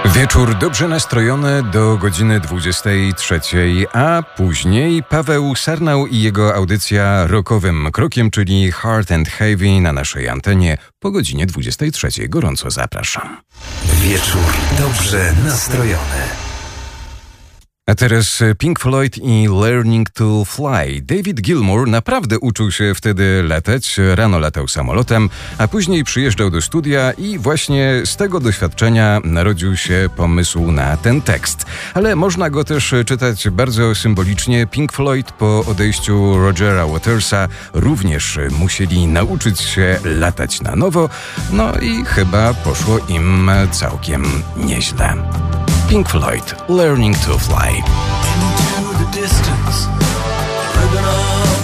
Wieczór dobrze nastrojony do godziny 23, a później Paweł Sarnał i jego audycja Rockowym Krokiem, czyli Hard and Heavy na naszej antenie po godzinie 23. Gorąco zapraszam. Wieczór dobrze nastrojony. A teraz Pink Floyd i Learning to Fly. David Gilmour naprawdę uczył się wtedy latać. Rano latał samolotem, a później przyjeżdżał do studia i właśnie z tego doświadczenia narodził się pomysł na ten tekst. Ale można go też czytać bardzo symbolicznie. Pink Floyd po odejściu Rogera Watersa również musieli nauczyć się latać na nowo. No i chyba poszło im całkiem nieźle. Pink Floyd, Learning to Fly. Into the distance, ribbon of